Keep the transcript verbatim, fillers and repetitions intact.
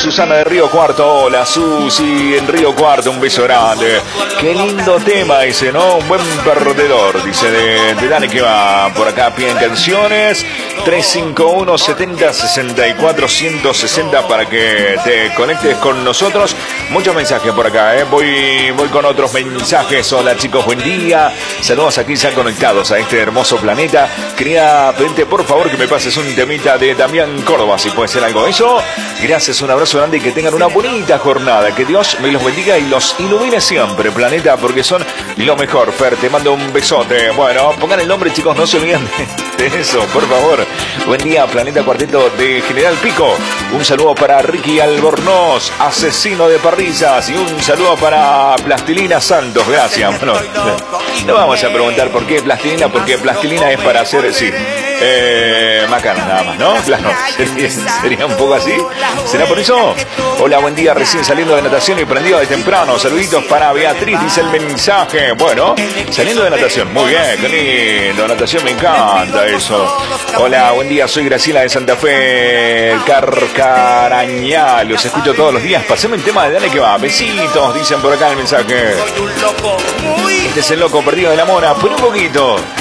Susana de Río Cuarto. Hola, Susi en Río Cuarto, un beso grande. Qué lindo tema ese, ¿no? Un buen perdedor, dice de, de Dani que va por acá. Piden canciones. tres cinco uno, setenta, sesenta y cuatro, ciento sesenta para que te conectes con nosotros. Muchos mensajes por acá, ¿eh? Voy, voy con otros mensajes. Hola, chicos, buen día. Saludos aquí ya conectados a este hermoso planeta. Quería pedirte, por favor, que me pases un temita de Damián Córdoba, si puede ser algo de eso. Gracias, un abrazo grande y que tengan una bonita jornada. Que Dios me los bendiga y los ilumine siempre, planeta, porque son lo mejor. Fer, te mando un besote. Bueno, pongan el nombre, chicos, no se olviden de eso, por favor. Buen día, Planeta Cuarteto de General Pico. Un saludo para Ricky Albornoz, asesino de parrillas. Y un saludo para Plastilina Santos. Gracias. Bueno, no vamos a preguntar por qué Plastilina, porque Plastilina es para hacer, sí, eh, macana nada más, ¿no? Claro, sería, sería un poco así. ¿Será por eso? Hola, buen día, recién saliendo de natación y prendido de temprano. Saluditos para Beatriz, dice el mensaje. Bueno, saliendo de natación, muy bien, qué lindo, natación, me encanta eso. Hola, buen día, soy Graciela de Santa Fe, el Carcarañal. Los escucho todos los días. Paseme el tema de Dale que va. Besitos, dicen por acá el mensaje. Este es el loco perdido de la mona. Pon un poquito.